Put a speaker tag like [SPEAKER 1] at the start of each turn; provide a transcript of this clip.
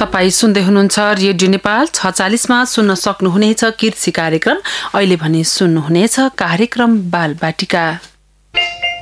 [SPEAKER 1] तपाईँ सुन्दै हुनुहुन्छ रेडियो नेपाल 46मा सुन्न सक्नुहुनेछ कृषि कार्यक्रम। अहिले भने सुन्नुहुनेछ कार्यक्रम बालबाटिका।